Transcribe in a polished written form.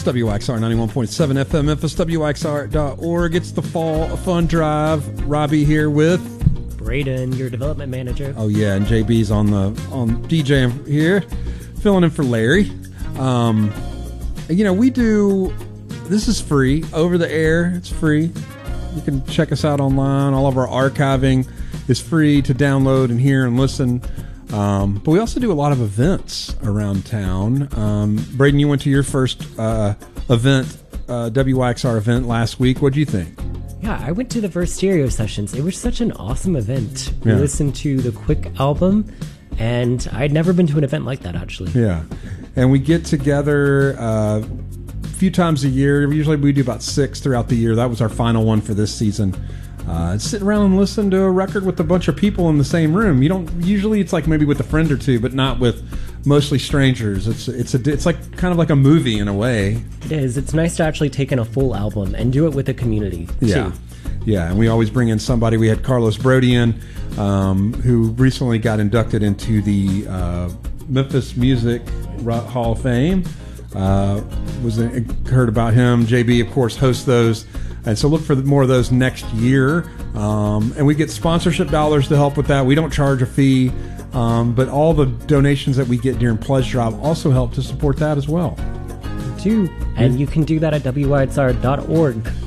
WXR 91.7 FM, MemphisWXR.org. It's the Fall Fun Drive. Robbie here with Braden, your development manager. Oh yeah, and JB's on DJ here, filling in for Larry. We do. This is free over the air. It's free. You can check us out online. All of our archiving is free to download and hear and listen. But we also do a lot of events around town. Braden, you went to your first event, WXR event last week. What do you think? Yeah, I went to the first stereo sessions. It was such an awesome event. We listened to the Quick album, and I'd never been to an event like that, actually. Yeah, and we get together a few times a year. Usually we do about 6 throughout the year. That was our final one for this season. Sit around and listen to a record with a bunch of people in the same room. You don't usually. It's like maybe with a friend or two, but not with mostly strangers. It's like kind of like a movie in a way. It is. It's nice to actually take in a full album and do it with a community too. Yeah, and we always bring in somebody. We had Carlos Brody in, who recently got inducted into the Memphis Music Hall of Fame. Heard about him. JB, of course, hosts those. And so look for more of those next year. And we get sponsorship dollars to help with that. We don't charge a fee, but all the donations that we get during Pledge Drive also help to support that as well. Too. And you can do that at WYXR.org.